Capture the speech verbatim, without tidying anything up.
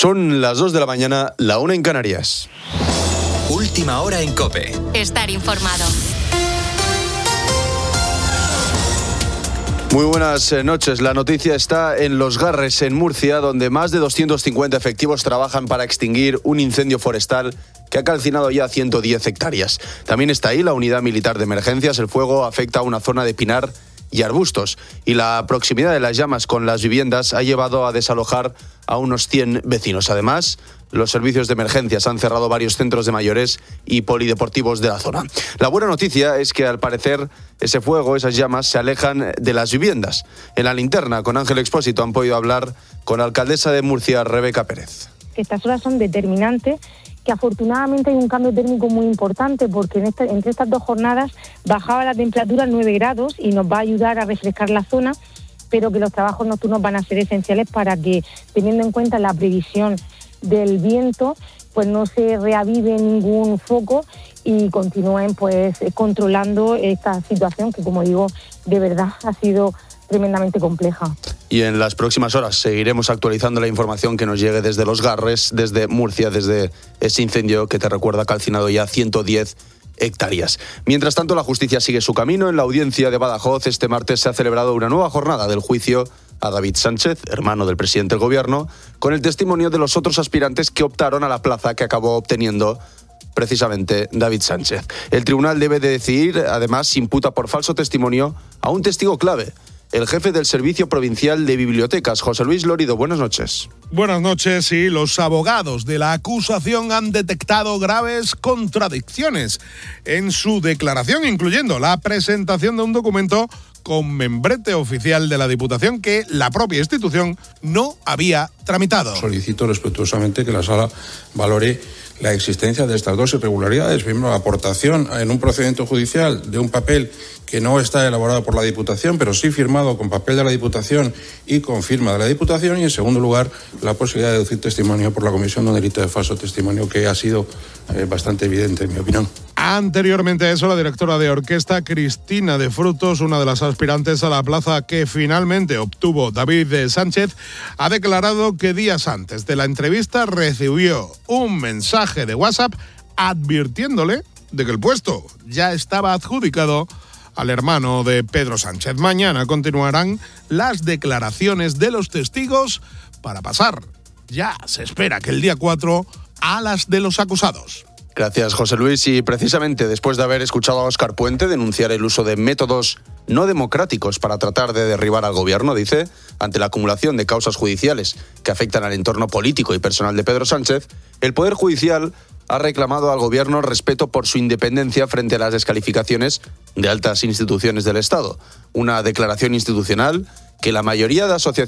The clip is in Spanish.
Son las dos de la mañana, la una en Canarias. Última hora en COPE. Estar informado. Muy buenas noches. La noticia está en Los Garres, en Murcia, donde más de doscientos cincuenta efectivos trabajan para extinguir un incendio forestal que ha calcinado ya ciento diez hectáreas. También está ahí la unidad militar de emergencias. El fuego afecta a una zona de pinar y arbustos, y la proximidad de las llamas con las viviendas ha llevado a desalojar a unos cien vecinos. Además, los servicios de emergencias han cerrado varios centros de mayores y polideportivos de la zona. La buena noticia es que, al parecer, ese fuego, esas llamas, se alejan de las viviendas. En La Linterna, con Ángel Expósito, han podido hablar con la alcaldesa de Murcia, Rebeca Pérez. Estas horas son determinantes, que afortunadamente hay un cambio térmico muy importante, porque en esta, entre estas dos jornadas bajaba la temperatura a nueve grados y nos va a ayudar a refrescar la zona, pero que los trabajos nocturnos van a ser esenciales para que, teniendo en cuenta la previsión del viento, pues no se reavive ningún foco y continúen pues controlando esta situación que, como digo, de verdad ha sido tremendamente compleja. Y en las próximas horas seguiremos actualizando la información que nos llegue desde Los Garres, desde Murcia, desde ese incendio que, te recuerda, ha calcinado ya ciento diez hectáreas. Mientras tanto, la justicia sigue su camino. En la audiencia de Badajoz, este martes se ha celebrado una nueva jornada del juicio a David Sánchez, hermano del presidente del Gobierno, con el testimonio de los otros aspirantes que optaron a la plaza que acabó obteniendo precisamente David Sánchez. El tribunal debe de decidir, además, imputa por falso testimonio a un testigo clave, el jefe del Servicio Provincial de Bibliotecas, José Luis Lorido. Buenas noches. Buenas noches. Sí, los abogados de la acusación han detectado graves contradicciones en su declaración, incluyendo la presentación de un documento con membrete oficial de la Diputación que la propia institución no había tramitado. Solicito respetuosamente que la Sala valore la existencia de estas dos irregularidades. Primero, la aportación en un procedimiento judicial de un papel que no está elaborado por la Diputación, pero sí firmado con papel de la Diputación y con firma de la Diputación. Y, en segundo lugar, la posibilidad de deducir testimonio por la comisión de un delito de falso testimonio, que ha sido eh, bastante evidente, en mi opinión. Anteriormente a eso, la directora de orquesta, Cristina de Frutos, una de las aspirantes a la plaza que finalmente obtuvo David Sánchez, ha declarado que días antes de la entrevista recibió un mensaje de WhatsApp advirtiéndole de que el puesto ya estaba adjudicado al hermano de Pedro Sánchez. Mañana continuarán las declaraciones de los testigos para pasar, ya se espera que el día cuatro, a las de los acusados. Gracias, José Luis. Y precisamente después de haber escuchado a Óscar Puente denunciar el uso de métodos no democráticos para tratar de derribar al gobierno, dice, ante la acumulación de causas judiciales que afectan al entorno político y personal de Pedro Sánchez, el Poder Judicial ha reclamado al gobierno respeto por su independencia frente a las descalificaciones de altas instituciones del Estado. Una declaración institucional que la mayoría de asociaciones